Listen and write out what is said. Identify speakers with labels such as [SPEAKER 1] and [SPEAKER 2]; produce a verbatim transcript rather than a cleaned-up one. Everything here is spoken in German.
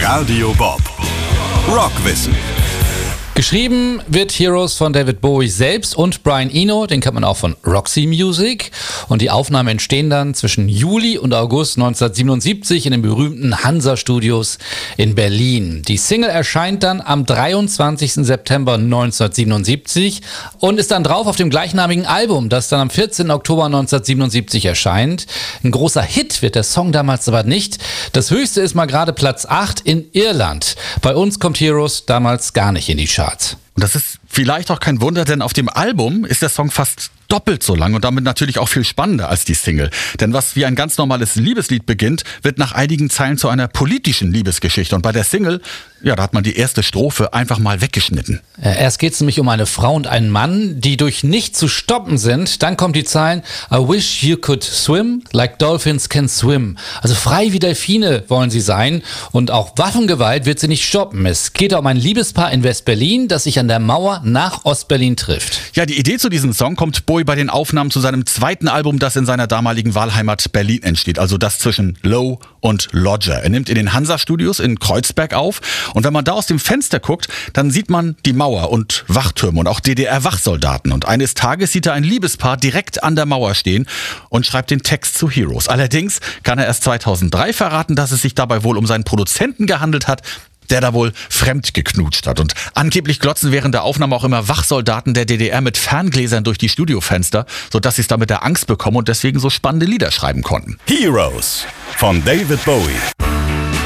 [SPEAKER 1] Radio Bob. Rockwissen.
[SPEAKER 2] Geschrieben wird Heroes von David Bowie selbst und Brian Eno, den kennt man auch von Roxy Music. Und die Aufnahmen entstehen dann zwischen Juli und August neunzehnhundertsiebenundsiebzig in den berühmten Hansa-Studios in Berlin. Die Single erscheint dann am dreiundzwanzigsten September neunzehnhundertsiebenundsiebzig und ist dann drauf auf dem gleichnamigen Album, das dann am vierzehnten Oktober neunzehnhundertsiebenundsiebzig erscheint. Ein großer Hit wird der Song damals aber nicht. Das höchste ist mal gerade Platz acht in Irland. Bei uns kommt Heroes damals gar nicht in die Charts.
[SPEAKER 3] Und das ist vielleicht auch kein Wunder, denn auf dem Album ist der Song fast doppelt so lang und damit natürlich auch viel spannender als die Single. Denn was wie ein ganz normales Liebeslied beginnt, wird nach einigen Zeilen zu einer politischen Liebesgeschichte. Und bei der Single, ja, da hat man die erste Strophe einfach mal weggeschnitten.
[SPEAKER 2] Erst geht es nämlich um eine Frau und einen Mann, die durch nichts zu stoppen sind. Dann kommt die Zeilen I wish you could swim like dolphins can swim. Also frei wie Delfine wollen sie sein. Und auch Waffengewalt wird sie nicht stoppen. Es geht um ein Liebespaar in West-Berlin, das sich an der Mauer nach Ost-Berlin trifft.
[SPEAKER 3] Ja, die Idee zu diesem Song kommt Bowie bei den Aufnahmen zu seinem zweiten Album, das in seiner damaligen Wahlheimat Berlin entsteht. Also das zwischen Low und Lodger. Er nimmt in den Hansa-Studios in Kreuzberg auf. Und wenn man da aus dem Fenster guckt, dann sieht man die Mauer und Wachtürme und auch D D R-Wachsoldaten. Und eines Tages sieht er ein Liebespaar direkt an der Mauer stehen und schreibt den Text zu Heroes. Allerdings kann er erst zweitausenddrei verraten, dass es sich dabei wohl um seinen Produzenten gehandelt hat, der da wohl fremd geknutscht hat. Und angeblich glotzen während der Aufnahme auch immer Wachsoldaten der D D R mit Ferngläsern durch die Studiofenster, sodass sie es da mit der Angst bekommen und deswegen so spannende Lieder schreiben konnten.
[SPEAKER 1] Heroes von David Bowie.